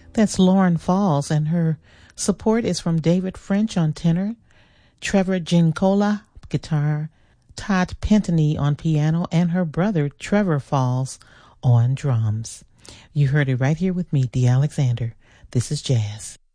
That's Lauren Falls, and her support is from David French on tenor, Trevor Gincola guitar, Todd Pentany on piano, and her brother Trevor Falls on drums. You heard it right here with me, Dee Alexander. This is Jazz.